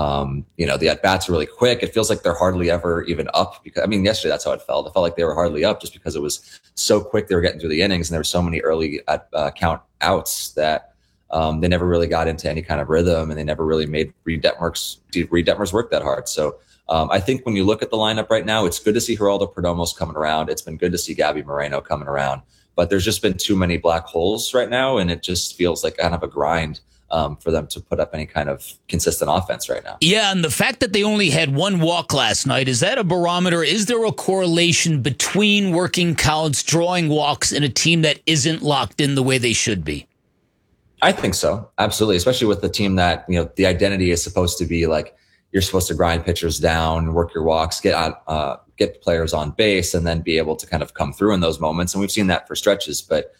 the at bats are really quick. It feels like they're hardly ever even up. Because yesterday that's how it felt. It felt like they were hardly up just because it was so quick. They were getting through the innings, and there were so many early count outs that they never really got into any kind of rhythm, and they never really made Reed Detmers work that hard. So I think when you look at the lineup right now, it's good to see Geraldo Perdomo's coming around. It's been good to see Gabby Moreno coming around. But there's just been too many black holes right now, and it just feels like kind of a grind for them to put up any kind of consistent offense right now. Yeah, and the fact that they only had 1 walk last night, is that a barometer? Is there a correlation between working counts, drawing walks, and a team that isn't locked in the way they should be? I think so, absolutely, especially with the team that, the identity is supposed to be like you're supposed to grind pitchers down, work your walks, get players on base, and then be able to kind of come through in those moments. And we've seen that for stretches. But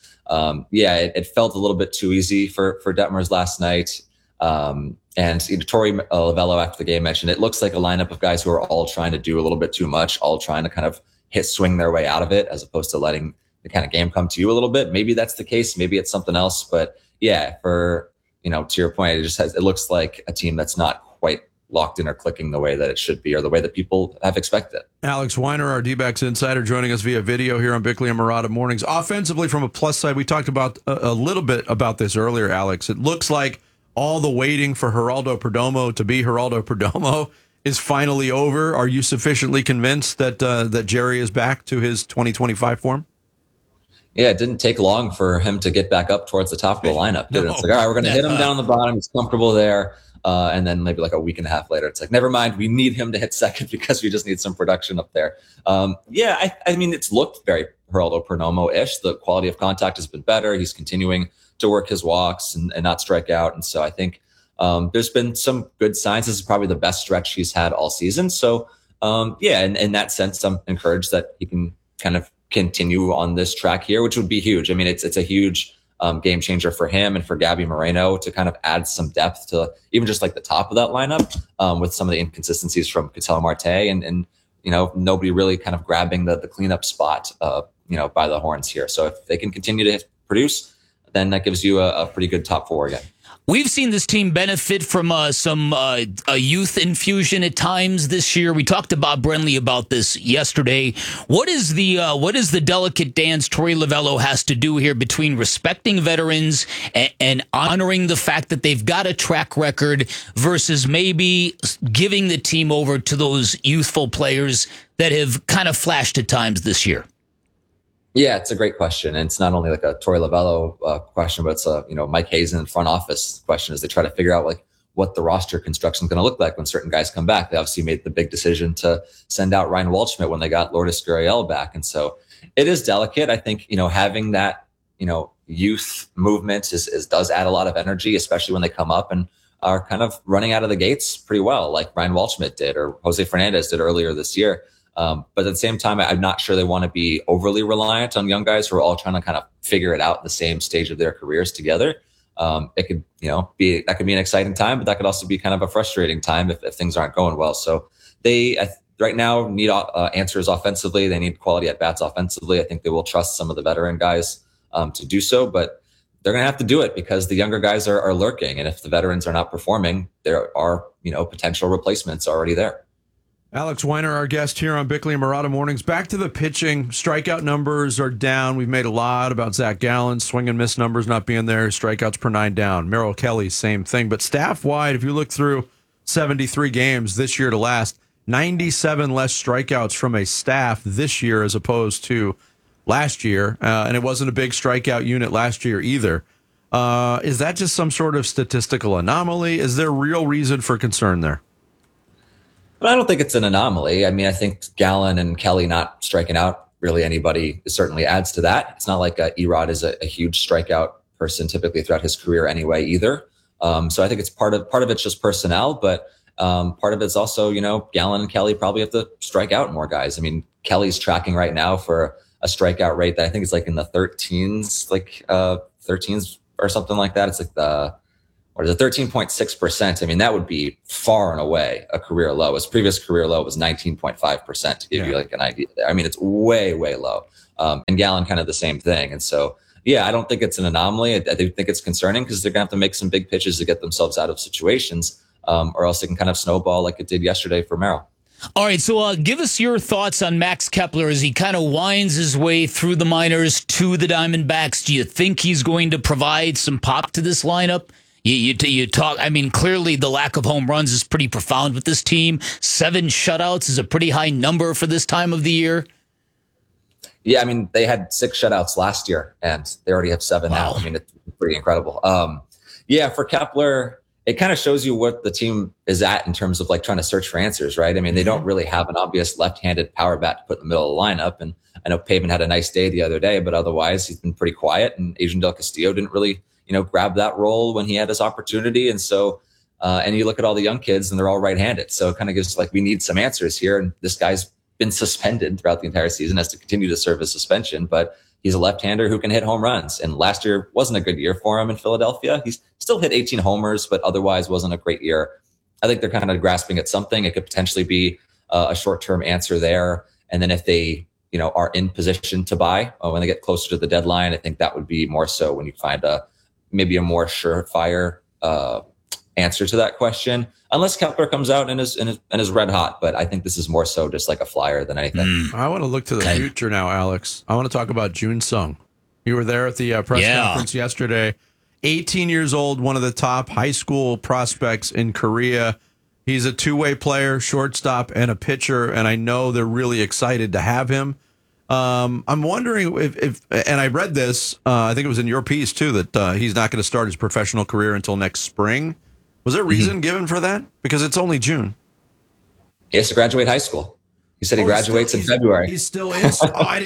it felt a little bit too easy for Detmers last night. And Torey Lovello after the game mentioned it looks like a lineup of guys who are all trying to do a little bit too much, all trying to kind of swing their way out of it, as opposed to letting the kind of game come to you a little bit. Maybe that's the case. Maybe it's something else. But yeah, to your point, it looks like a team that's not quite locked in or clicking the way that it should be, or the way that people have expected. Alex Weiner, our D-backs insider, joining us via video here on Bickley and Marotta Mornings. Offensively, from a plus side, we talked about a little bit about this earlier, Alex. It looks like all the waiting for Geraldo Perdomo to be Geraldo Perdomo is finally over. Are you sufficiently convinced that Jerry is back to his 2025 form? Yeah, it didn't take long for him to get back up towards the top of the lineup. It's like, all right, we're going to hit him down the bottom. He's comfortable there. And then maybe like a week and a half later, it's like, never mind, we need him to hit second because we just need some production up there. It's looked very Geraldo Perdomo-ish. The quality of contact has been better. He's continuing to work his walks and not strike out. And so I think there's been some good signs. This is probably the best stretch he's had all season. So, in that sense, I'm encouraged that he can kind of continue on this track here, which would be huge. It's a huge game changer for him and for Gabby Moreno to kind of add some depth to even just like the top of that lineup with some of the inconsistencies from Ketel Marte and nobody really kind of grabbing the cleanup spot, by the horns here. So if they can continue to produce, then that gives you a pretty good top 4 again. We've seen this team benefit from some youth infusion at times this year. We talked to Bob Brenly about this yesterday. What is the delicate dance Torey Lovello has to do here between respecting veterans and honoring the fact that they've got a track record versus maybe giving the team over to those youthful players that have kind of flashed at times this year? Yeah, it's a great question. And it's not only like a Torey Lovello question, but it's a, Mike Hazen front office question as they try to figure out like what the roster construction is going to look like when certain guys come back. They obviously made the big decision to send out Ryan Waldschmidt when they got Lourdes Gurriel back. And so it is delicate. I think, having that, youth movement does add a lot of energy, especially when they come up and are kind of running out of the gates pretty well, like Ryan Waldschmidt did or Jose Fernandez did earlier this year. But at the same time, I'm not sure they want to be overly reliant on young guys who are all trying to kind of figure it out at the same stage of their careers together. It could, that could be an exciting time, but that could also be kind of a frustrating time if things aren't going well. So they right now need answers offensively. They need quality at bats offensively. I think they will trust some of the veteran guys to do so, but they're going to have to do it because the younger guys are lurking. And if the veterans are not performing, there are, potential replacements already there. Alex Weiner, our guest here on Bickley and Marotta Mornings. Back to the pitching. Strikeout numbers are down. We've made a lot about Zach Gallen's swing and miss numbers not being there. Strikeouts per 9 down. Merrill Kelly, same thing. But staff-wide, if you look through 73 games this year to last, 97 less strikeouts from a staff this year as opposed to last year. And it wasn't a big strikeout unit last year either. Is that just some sort of statistical anomaly? Is there real reason for concern there? But I don't think it's an anomaly. I mean, I think Gallen and Kelly not striking out really anybody certainly adds to that. It's not like Erod is a huge strikeout person typically throughout his career anyway either. So I think it's part of it's just personnel, but part of it's also, you know, Gallen and Kelly probably have to strike out more guys. I mean, Kelly's tracking right now for a strikeout rate that I think is like in the 13s, like 13s or something like that. It's like the 13.6%. I mean, that would be far and away a career low. His previous career low was 19.5% to give you like an idea there. I mean, it's way, way low. And Gallen kind of the same thing. And so, yeah, I don't think it's an anomaly. I do think it's concerning because they're going to have to make some big pitches to get themselves out of situations, or else it can kind of snowball like it did yesterday for Merrill. All right, so give us your thoughts on Max Kepler as he kind of winds his way through the minors to the Diamondbacks. Do you think he's going to provide some pop to this lineup? You talk. I mean, clearly the lack of home runs is pretty profound with this team. 7 shutouts is a pretty high number for this time of the year. Yeah, I mean, they had 6 shutouts last year, and they already have 7 now. I mean, it's pretty incredible. Yeah, for Kepler, it kind of shows you what the team is at in terms of like trying to search for answers, right? I mean, they don't really have an obvious left-handed power bat to put in the middle of the lineup. And I know Pavin had a nice day the other day, but otherwise he's been pretty quiet. And Adrian Del Castillo didn't really, grab that role when he had his opportunity. And so, and you look at all the young kids and they're all right-handed. So it kind of gives like, we need some answers here. And this guy's been suspended throughout the entire season, has to continue to serve his suspension, but he's a left-hander who can hit home runs. And last year wasn't a good year for him in Philadelphia. He's still hit 18 homers, but otherwise wasn't a great year. I think they're kind of grasping at something. It could potentially be a short-term answer there. And then if they, are in position to buy when they get closer to the deadline, I think that would be more so when you find maybe a more surefire answer to that question. Unless Kepler comes out and is red hot, but I think this is more so just like a flyer than anything. I want to look to the future now, Alex. I want to talk about Jun Sung. You were there at the press conference yesterday. 18 years old, one of the top high school prospects in Korea. He's a two-way player, shortstop, and a pitcher, and I know they're really excited to have him. I'm wondering if and I read this, I think it was in your piece too, that he's not going to start his professional career until next spring. Was there a reason given for that? Because it's only June. He has to graduate high school. He said he graduates in February. He still is.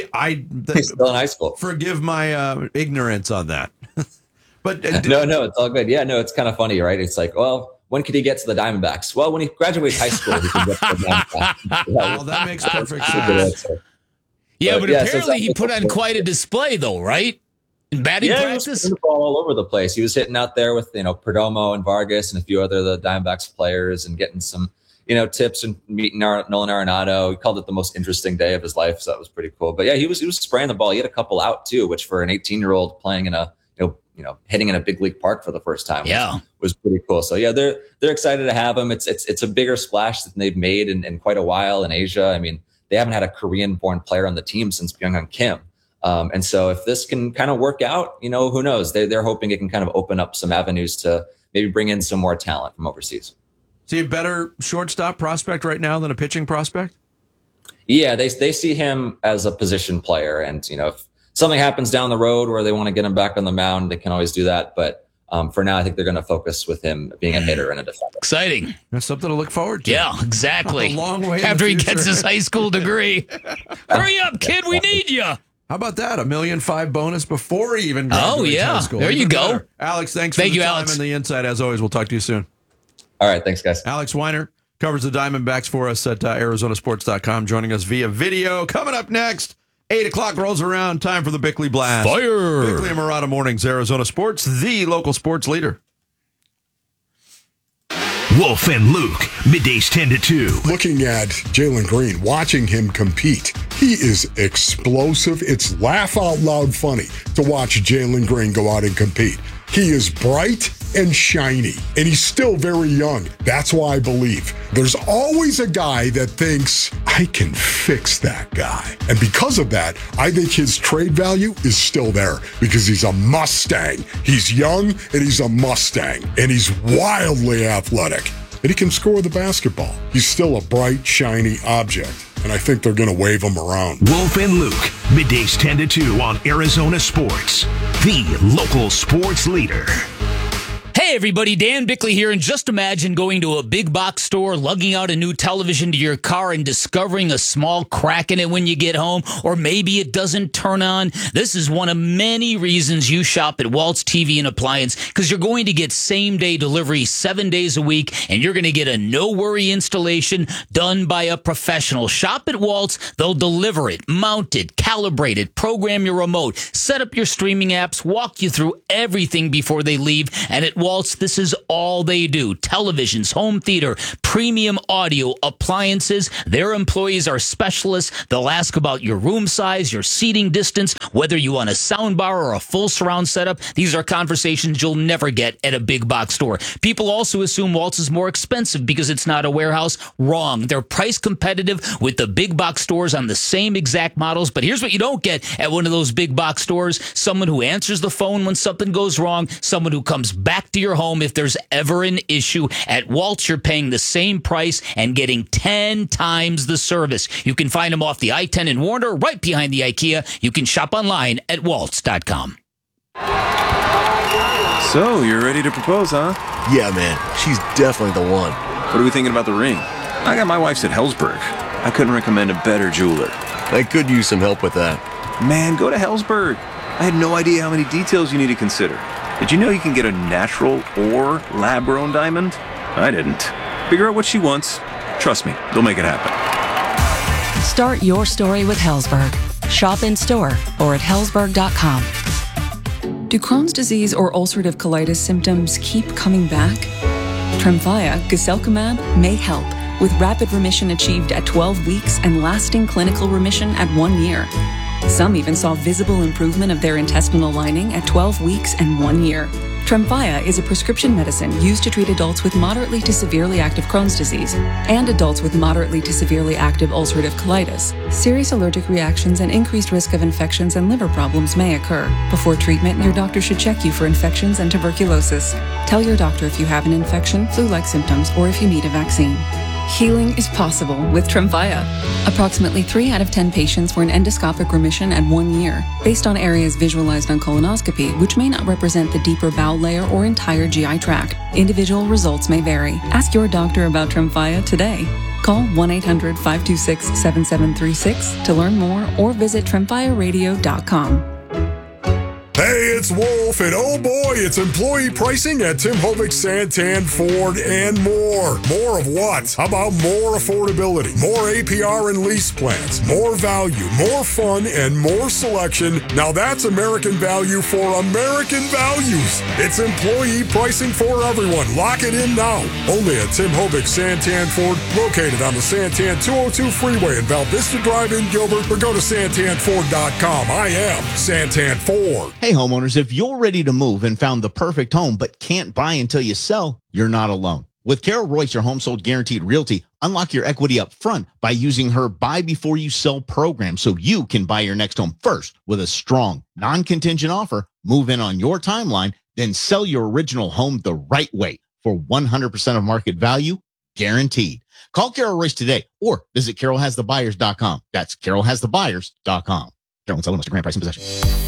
He's still in high school. Forgive my ignorance on that. But no, it's all good. Yeah, no, it's kind of funny, right? It's like, well, when could he get to the Diamondbacks? Well, when he graduates high school, he can get to the Diamondbacks. Well, that makes perfect sense. Yeah, but apparently he put on quite a display, though, right? In batting practice? He was hitting the ball all over the place. He was hitting out there with, Perdomo and Vargas and a few other of the Diamondbacks players and getting some, tips and meeting Nolan Arenado. He called it the most interesting day of his life, so that was pretty cool. But yeah, he was spraying the ball. He had a couple out too, which for an 18-year-old playing in a, hitting in a big league park for the first time was pretty cool. So yeah, they're excited to have him. It's a bigger splash than they've made in quite a while in Asia. I mean, they haven't had a Korean-born player on the team since Byung-Hyun Kim. And so if this can kind of work out, who knows? They're hoping it can kind of open up some avenues to maybe bring in some more talent from overseas. Is he a better shortstop prospect right now than a pitching prospect? Yeah, they see him as a position player. And, if something happens down the road where they want to get him back on the mound, they can always do that. But for now, I think they're going to focus with him being a hitter and a defender. Exciting. That's something to look forward to. Yeah, exactly. A long way after he gets his high school degree. Hurry up, kid. We need you. How about that? $1.5 million bonus before he even graduates high school. There you go. Better. Alex, thanks for the time Alex. And the insight. As always, we'll talk to you soon. All right. Thanks, guys. Alex Weiner covers the Diamondbacks for us at ArizonaSports.com, joining us via video. Coming up next, 8 o'clock rolls around. Time for the Bickley Blast. Fire! Bickley and Murata Mornings, Arizona Sports, the local sports leader. Wolf and Luke, middays 10 to 2. Looking at Jalen Green, watching him compete, he is explosive. It's laugh out loud funny to watch Jalen Green go out and compete. He is bright and shiny, and he's still very young. That's why I believe there's always a guy that thinks, I can fix that guy. And because of that, I think his trade value is still there because he's a Mustang. He's young, and he's a Mustang, and he's wildly athletic, and he can score the basketball. He's still a bright, shiny object, and I think they're going to wave him around. Wolf and Luke, middays 10 to 2 on Arizona Sports, the local sports leader. Hey, Hey everybody, Dan Bickley here, and just imagine going to a big box store, lugging out a new television to your car and discovering a small crack in it when you get home, or maybe it doesn't turn on. This is one of many reasons you shop at Waltz TV and Appliance, because you're going to get same-day delivery 7 days a week, and you're going to get a no-worry installation done by a professional. Shop at Waltz. They'll deliver it, mount it, calibrate it, program your remote, set up your streaming apps, walk you through everything before they leave, and at Waltz, this is all they do. Televisions, home theater, premium audio, appliances. Their employees are specialists. They'll ask about your room size, your seating distance, whether you want a sound bar or a full surround setup. These are conversations you'll never get at a big box store. People also assume Waltz is more expensive because it's not a warehouse. Wrong. They're price competitive with the big box stores on the same exact models. But here's what you don't get at one of those big box stores. Someone who answers the phone when something goes wrong. Someone who comes back to your home if there's ever an issue. At Waltz, you're paying the same price and getting 10 times the service. You can find them off the I-10 in Warner, right behind the IKEA. You can shop online at waltz.com. So, you're ready to propose, huh? Yeah, man. She's definitely the one. What are we thinking about the ring? I got my wife's at Helzberg. I couldn't recommend a better jeweler. I could use some help with that. Man, go to Helzberg. I had no idea how many details you need to consider. Did you know you can get a natural or lab-grown diamond? I didn't. Figure out what she wants. Trust me, they'll make it happen. Start your story with Helzberg. Shop in store or at Helzberg.com. Do Crohn's disease or ulcerative colitis symptoms keep coming back? Tremfya, guselkumab, may help, with rapid remission achieved at 12 weeks and lasting clinical remission at 1 year. Some even saw visible improvement of their intestinal lining at 12 weeks and 1 year. Tremfya is a prescription medicine used to treat adults with moderately to severely active Crohn's disease and adults with moderately to severely active ulcerative colitis. Serious allergic reactions and increased risk of infections and liver problems may occur. Before treatment, your doctor should check you for infections and tuberculosis. Tell your doctor if you have an infection, flu-like symptoms, or if you need a vaccine. Healing is possible with Tremfya. Approximately 3 out of 10 patients were in endoscopic remission at 1 year, based on areas visualized on colonoscopy, which may not represent the deeper bowel layer or entire GI tract. Individual results may vary. Ask your doctor about Tremfya today. Call 1-800-526-7736 to learn more or visit tremfyaradio.com. Hey, it's Wolf, and oh boy, it's employee pricing at Tim Hovick, Santan, Ford, and more. More of what? How about more affordability, more APR and lease plans, more value, more fun, and more selection? Now that's American value for American values. It's employee pricing for everyone. Lock it in now. Only at Tim Hovick, Santan, Ford, located on the Santan 202 freeway in Val Vista Drive in Gilbert, or go to santanford.com. I am Santan Ford. Hey homeowners, if you're ready to move and found the perfect home but can't buy until you sell, you're not alone. With Carol Royce, your home sold guaranteed realty, unlock your equity up front by using her buy before you sell program so you can buy your next home first with a strong, non-contingent offer, move in on your timeline, then sell your original home the right way for 100% of market value, guaranteed. Call Carol Royce today or visit carolhasthebuyers.com. That's carolhasthebuyers.com. Carol and seller must grant price and possession.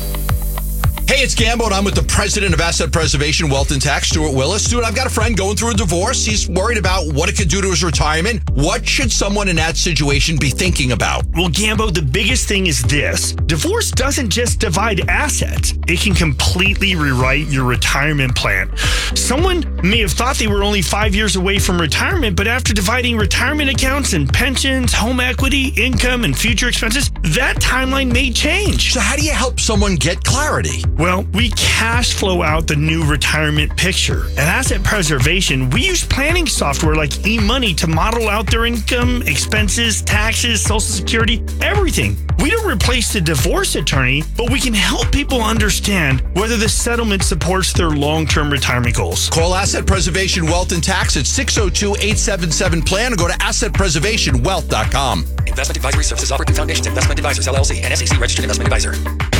Hey, it's Gambo, and I'm with the president of Asset Preservation, Wealth and Tax, Stuart Willis. Stuart, I've got a friend going through a divorce. He's worried about what it could do to his retirement. What should someone in that situation be thinking about? Well, Gambo, the biggest thing is this. Divorce doesn't just divide assets. It can completely rewrite your retirement plan. Someone may have thought they were only 5 years away from retirement, but after dividing retirement accounts and pensions, home equity, income, and future expenses, that timeline may change. So how do you help someone get clarity? Well, we cash flow out the new retirement picture. At Asset Preservation, we use planning software like eMoney to model out their income, expenses, taxes, Social Security, everything. We don't replace the divorce attorney, but we can help people understand whether the settlement supports their long-term retirement goals. Call Asset Preservation Wealth and Tax at 602-877-PLAN or go to assetpreservationwealth.com. Investment advisory services offered through Foundations Investment Advisors, LLC, and SEC Registered Investment Advisor.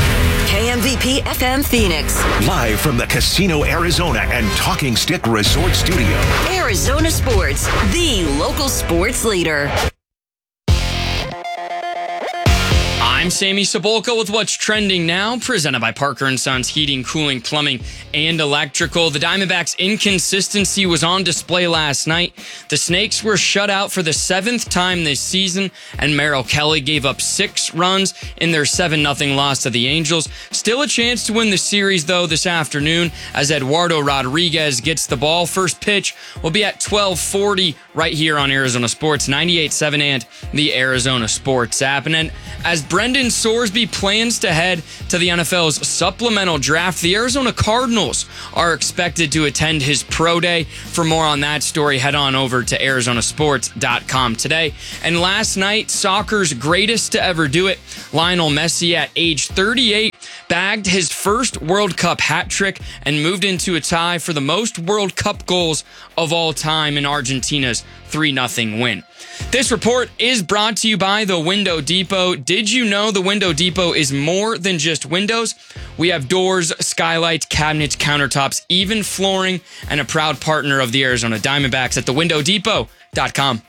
KMVP FM Phoenix. Live from the Casino Arizona and Talking Stick Resort Studio. Arizona Sports, the local sports leader. I'm I'm Sammy Cebulka with what's trending now, presented by Parker & Sons Heating, Cooling, Plumbing, and Electrical. The Diamondbacks' inconsistency was on display last night. The Snakes were shut out for the 7th time this season, and Merrill Kelly gave up 6 runs in their 7-0 loss to the Angels. Still a chance to win the series, though, this afternoon, as Eduardo Rodriguez gets the ball. First pitch will be at 12:40 right here on Arizona Sports, 98.7 and the Arizona Sports app. And then as Brendan Sorsby plans to head to the NFL's supplemental draft, the Arizona Cardinals are expected to attend his pro day. For more on that story, head on over to arizonasports.com today. And last night, soccer's greatest to ever do it, Lionel Messi, at age 38, bagged his first World Cup hat trick and moved into a tie for the most World Cup goals of all time in Argentina's 3-0 win. This report is brought to you by The Window Depot. Did you know The Window Depot is more than just windows? We have doors, skylights, cabinets, countertops, even flooring, and a proud partner of the Arizona Diamondbacks at thewindowdepot.com.